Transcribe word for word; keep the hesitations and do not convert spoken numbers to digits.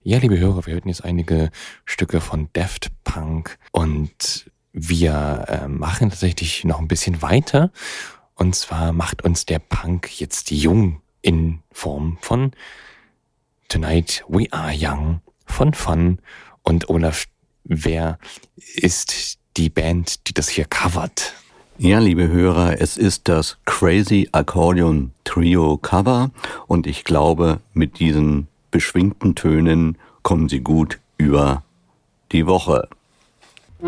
Ja, liebe Hörer, wir hörten jetzt einige Stücke von Daft Punk und wir äh, machen tatsächlich noch ein bisschen weiter. Und zwar macht uns der Punk jetzt jung in Form von Tonight We Are Young von Fun. Und Olaf, wer ist die Band, die das hier covert? Ja, liebe Hörer, es ist das Crazy Accordion Trio Cover und ich glaube, mit diesen beschwingten Tönen kommen sie gut über die Woche.